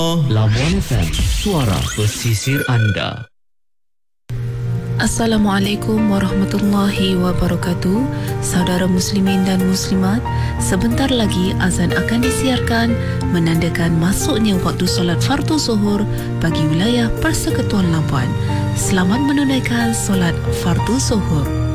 Labuan FM, suara pesisir anda. Assalamualaikum warahmatullahi wabarakatuh. Saudara muslimin dan muslimat, sebentar lagi azan akan disiarkan menandakan masuknya waktu solat fardu zuhur bagi wilayah Persekutuan Labuan. Selamat menunaikan solat fardu zuhur.